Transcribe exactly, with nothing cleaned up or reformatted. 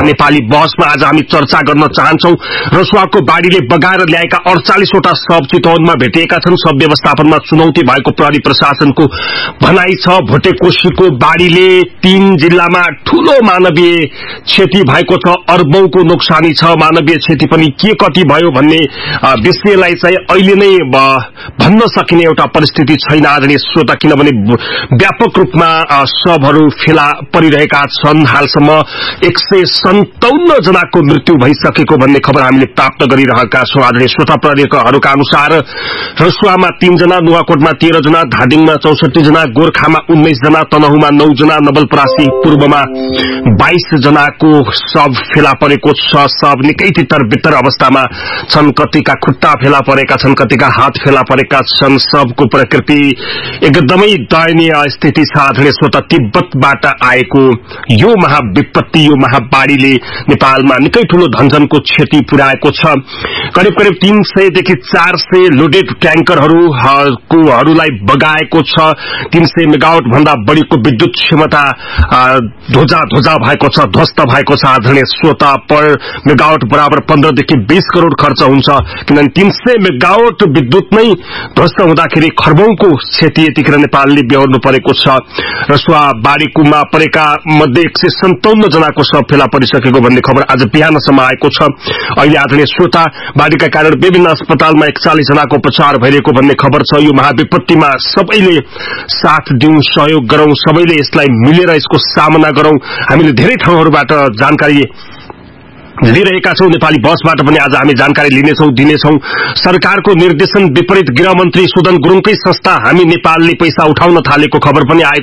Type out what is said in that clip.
नेपाली बहसमा आज हामी चर्चा गर्न चाहन्छौं। रसुवाको बाढीले बगाएर ल्याएका अड़चालीस वटा शव चितवनमा भेटिएका छन्। शव व्यवस्थापनमा चुनौती भएको प्रहरी प्रशासनको भनाइ छ। भोटेकोशीको बाढीले तीन जिल्लामा ठूलो मानवीय क्षति भएको छ। अर्बौंको नोक्सानी छ। मानवीय क्षति पनि के कति भयो भन्ने विषयलाई चाहिँ अहिले नै भन्न सकिने एउटा परिस्थिति छैन आदरणीय श्रोता, किनभने व्यापक रूपमा शवहरू फेला परिरहेका छन्। हालसम्म एक सय सन्ताउन्न जनाको मृत्यु भइसकेको भन्ने खबर हामीले प्राप्त गरिरहेका छौं आदरणीय श्रोता। प्रहरीका अनुसार रसुवामा तीन जना, नुवाकोटमा तेह्र जना, धादिङमा चौसठी जना, गोर्खामा उन्नाइस जना, तनहुमा नौ जना, नवलपरासी पूर्वमा बाइस जनाको शव फेला परेको छ। शव निकै तितर बितर अवस्थामा छन्। कतिका खुट्टा फेला परेका छन्, कतिका हात फेला परेका छन्। शवको प्रकृति एकदमै दयनीय स्थिति छ आदरणीय श्रोता। तिब्बतबाट आएको यो महाविपत्ति, यो महाबाढीले नेपालमा निकै ठूलो धनजनको क्षति पुर्याएको छ। करिब करिब तीन सय देखि चार सय लोडेड ट्याङ्करहरूलाई बगाएको छ। तीन सय मेगावाट भन्दा बढ़ीको विद्युत क्षमता ध्वजा ध्वजा भएको छ, ध्वस्त भएको छ आदरणीय श्रोता। पर मेगावाट बराबर पन्ध्र देखि बीस करोड़ खर्च हुन्छ, किनभने तीन सय मेगावाट विद्युत नै ध्वस्त हुँदाखेरि खर्बौंको क्षति यतिखेर नेपालले बेहोर्नु परेको छ। रसुवा बाढीकुमा परेका मध्ये एक सय सन्ताउन्न जनाको शव फेला परिसकेको भन्ने खबर आज बिहानसम्म आएको छ। अहिले आदरणीय श्रोता, बाढीका कारण विभिन्न अस्पतालमा एकचालिस जनाको उपचार भइरहेको भन्ने खबर छ। यो महाविपत्तिमा सबैले साथ दिउँ, सहयोग गरौं, सबैले यसलाई मिलेर यसको सामना गरौं। हामीले धेरै ठाउँहरूबाट जानकारी लिइरहेका छौं। नेपाली बसबाट पनि आज हामी जानकारी लिनेछौं, दिनेछौं। सरकारको निर्देशन विपरीत गृहमन्त्री सुदन गुरुङकै संस्था हामी नेपालले पैसा उठाउन थालेको खबर पनि आएको